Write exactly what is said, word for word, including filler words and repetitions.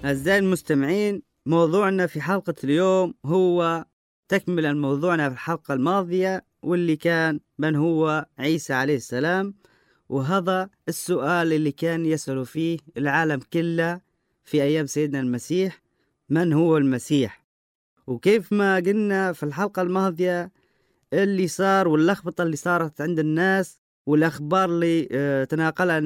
أعزائي المستمعين، موضوعنا في حلقة اليوم هو تكمل موضوعنا في الحلقة الماضية، واللي كان من هو عيسى عليه السلام. وهذا السؤال اللي كان يسأل فيه العالم كله في أيام سيدنا المسيح: من هو المسيح؟ وكيف ما قلنا في الحلقة الماضية اللي صار واللخبطة اللي صارت عند الناس والأخبار اللي تناقلها